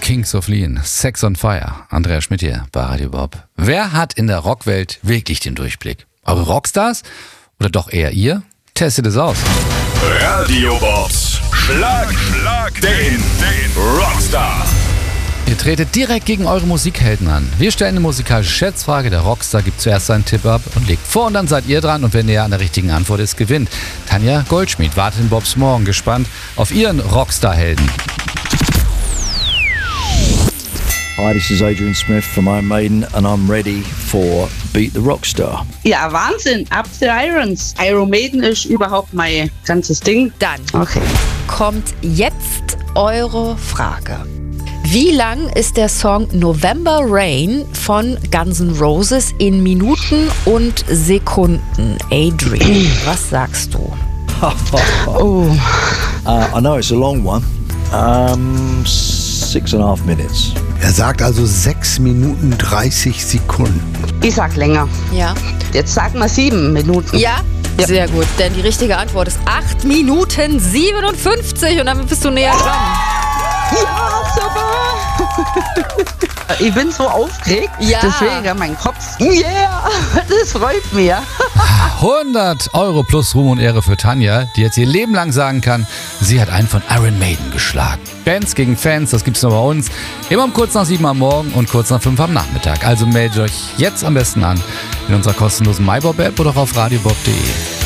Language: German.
Kings of Leon, Sex on Fire. Andrea Schmidt hier bei Radio Bob. Wer hat in der Rockwelt wirklich den Durchblick? Eure Rockstars? Oder doch eher ihr? Testet es aus. Radio Bobs Schlag den Rockstar. Ihr tretet direkt gegen eure Musikhelden an. Wir stellen eine musikalische Schätzfrage. Der Rockstar gibt zuerst seinen Tipp ab und legt vor und dann seid ihr dran. Und wer näher an der richtigen Antwort ist, gewinnt. Tanja Goldschmidt wartet in Bobs Morgen gespannt auf ihren Rockstar-Helden. Hi, this is Adrian Smith from Iron Maiden and I'm ready for Beat the Rockstar. Ja, Wahnsinn. Up the Irons. Iron Maiden ist überhaupt mein ganzes Ding. Dann Okay. kommt jetzt eure Frage. Wie lang ist der Song November Rain von Guns N' Roses in Minuten und Sekunden? Adrian, was sagst du? Oh, I know it's a long one. 6.5 minutes. Er sagt also 6 Minuten 30 Sekunden. ich sag länger. Ja. Jetzt sagen wir 7 Minuten. Ja? Sehr gut, denn die richtige Antwort ist 8 Minuten 57 und damit bist du näher dran. Ja, super. Ich bin so aufgeregt. Ja. Deswegen mein Kopf. Yeah, das freut mich. 100 Euro plus Ruhm und Ehre für Tanja, die jetzt ihr Leben lang sagen kann, sie hat einen von Iron Maiden geschlagen. Fans gegen Fans, das gibt's nur bei uns. Immer um kurz nach 7 am Morgen und kurz nach 5 am Nachmittag. Also meldet euch jetzt am besten an in unserer kostenlosen MyBob-App oder auch auf radiobob.de.